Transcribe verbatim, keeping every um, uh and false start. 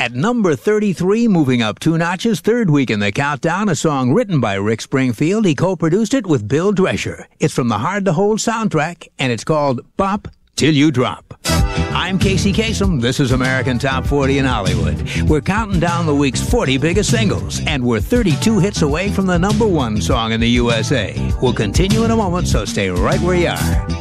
At number thirty-three, moving up two notches, third week in the countdown, a song written by Rick Springfield. He co-produced it with Bill Drescher. It's from the Hard to Hold soundtrack, and it's called Bop Till You Drop. I'm Casey Kasem. This is American Top forty in Hollywood. We're counting down the week's forty biggest singles, and we're thirty-two hits away from the number one song in the U S A. We'll continue in a moment, so stay right where you are.